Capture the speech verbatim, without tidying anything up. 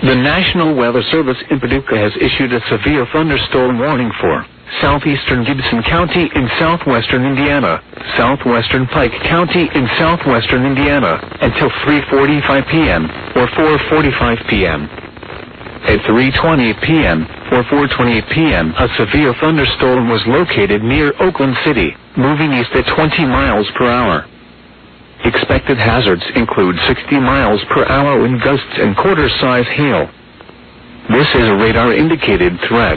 The National Weather Service in Paducah has issued a severe thunderstorm warning for southeastern Gibson County in southwestern Indiana, southwestern Pike County in southwestern Indiana, until three forty-five p m or four forty-five p m At three twenty-eight p m or four twenty-eight p m, a severe thunderstorm was located near Oakland City, moving east at twenty miles per hour. Expected hazards include sixty miles per hour wind gusts and quarter-size hail. This is a radar-indicated threat.